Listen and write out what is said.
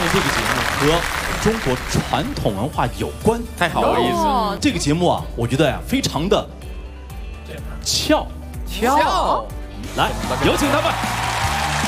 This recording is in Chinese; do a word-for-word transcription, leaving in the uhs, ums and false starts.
的这个节目和中国传统文化有关， 太好了，意思。 这个节目啊，我觉得呀，非常的俏跳。 来，有请他们。